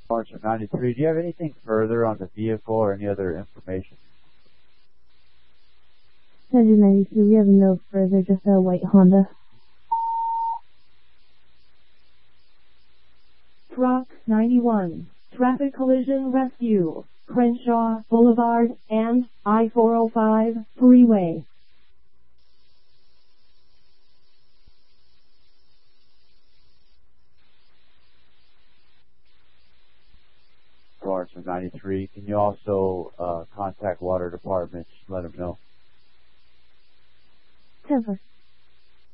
Sergeant 93, do you have anything further on the vehicle or any other information? Sergeant 93, we have no further, just a white Honda. Truck 91, traffic collision rescue, Crenshaw Boulevard and I-405 freeway. Sergeant 93, can you also contact Water Department, let them know? 10-4.